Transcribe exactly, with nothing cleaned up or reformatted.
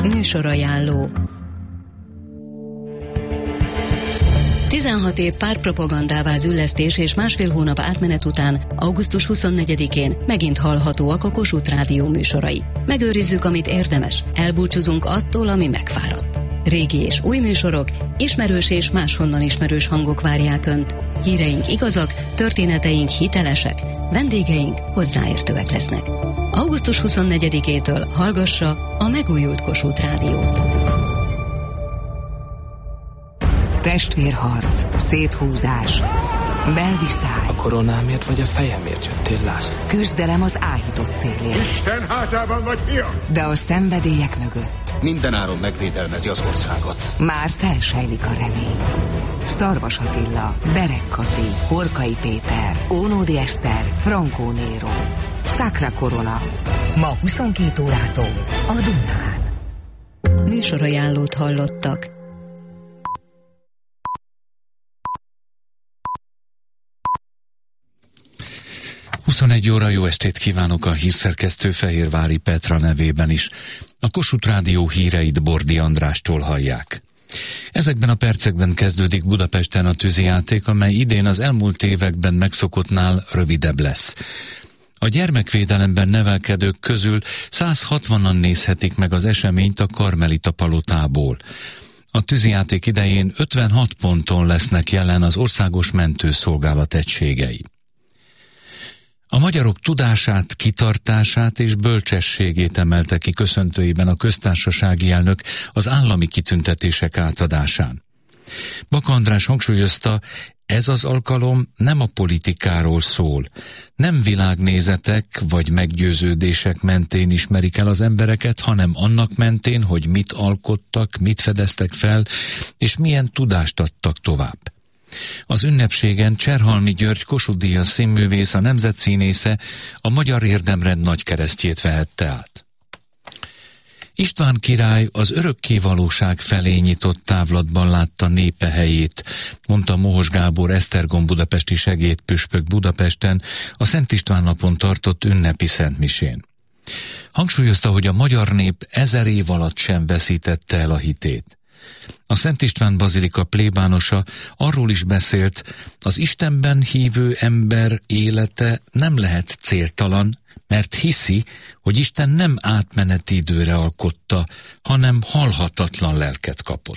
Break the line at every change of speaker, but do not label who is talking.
Műsorajánló. tizenhat év pártpropagandává züllesztés és másfél hónap átmenet után augusztus huszonnegyedikén megint hallhatóak a Kossuth Rádió műsorai. Megőrizzük, amit érdemes, elbúcsúzunk attól, ami megfáradt. Régi és új műsorok, ismerős és máshonnan ismerős hangok várják Önt. Híreink igazak, történeteink hitelesek, vendégeink hozzáértőek lesznek. augusztus huszonnegyedikétől hallgassa a megújult Kossuth Rádiót.
Testvérharc, széthúzás, belviszály.
A koronámért vagy a fejemért jöttél, László?
Küzdelem az áhított célért.
Isten házában vagy, fiam?
De a szenvedélyek mögött
mindenáron megvédelmezi az országot.
már felsejlik a remény. Szarvas Attila, Berek Kati, Horkai Péter, Ónódi Eszter, Frankó Néró. Sacra Corona. Ma huszonkét órától a Dunán.
Műsorajánlót hallottak.
huszonegy óra, jó estét kívánok a hírszerkesztő Fehérvári Petra nevében is. A Kossuth Rádió híreit Bordi Andrástól hallják. Ezekben a percekben kezdődik Budapesten a tűzijáték, amely idén az elmúlt években megszokottnál rövidebb lesz. A gyermekvédelemben nevelkedők közül száz hatvanan nézhetik meg az eseményt a Karmelita palotából. A tűzijáték idején ötvenhat ponton lesznek jelen az Országos Mentőszolgálat egységei. A magyarok tudását, kitartását és bölcsességét emelte ki köszöntőiben a köztársasági elnök az állami kitüntetések átadásán. Baka András hangsúlyozta, ez az alkalom nem a politikáról szól. Nem világnézetek vagy meggyőződések mentén ismerik el az embereket, hanem annak mentén, hogy mit alkottak, mit fedeztek fel, és milyen tudást adtak tovább. Az ünnepségen Cserhalmi György Kossuth-díjas színművész, a nemzetszínésze a Magyar Érdemrend nagykeresztjét vehette át. István király az örökké valóság felé nyitott távlatban látta népe helyét, mondta Mohos Gábor Esztergom budapesti segédpüspök Budapesten a Szent István napon tartott ünnepi szentmisén. Hangsúlyozta, hogy a magyar nép ezer év alatt sem veszítette el a hitét. A Szent István bazilika plébánosa arról is beszélt, az Istenben hívő ember élete nem lehet céltalan, mert hiszi, hogy Isten nem átmeneti időre alkotta, hanem halhatatlan lelket kapott.